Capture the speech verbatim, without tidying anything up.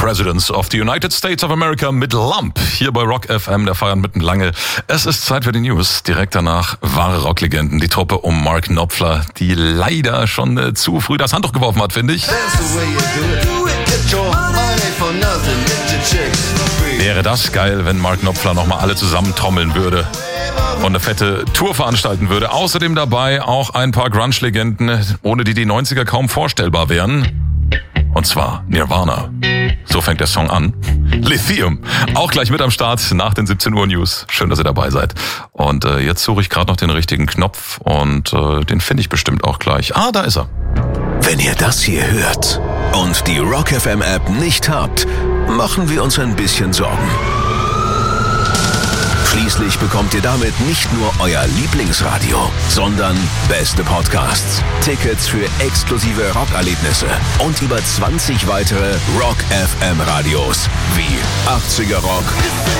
Presidents of the United States of America mit Lump. Hier bei Rock F M, der Feiern mitten Lange. Es ist Zeit für die News. Direkt danach wahre Rocklegenden. Die Truppe um Mark Knopfler, die leider schon äh, zu früh das Handtuch geworfen hat, finde ich. Wäre das geil, wenn Mark Knopfler nochmal alle zusammentrommeln würde und eine fette Tour veranstalten würde. Außerdem dabei auch ein paar Grunge-Legenden, ohne die die neunziger kaum vorstellbar wären. Und zwar Nirvana. So fängt der Song an. Lithium. Auch gleich mit am Start nach den siebzehn Uhr News. Schön, dass ihr dabei seid. Und äh, jetzt suche ich gerade noch den richtigen Knopf und äh, den finde ich bestimmt auch gleich. Ah, da ist er. Wenn ihr das hier hört und die Rock F M App nicht habt, machen wir uns ein bisschen Sorgen. Schließlich bekommt ihr damit nicht nur euer Lieblingsradio, sondern beste Podcasts, Tickets für exklusive Rockerlebnisse und über zwanzig weitere Rock F M Radios wie achtziger Rock,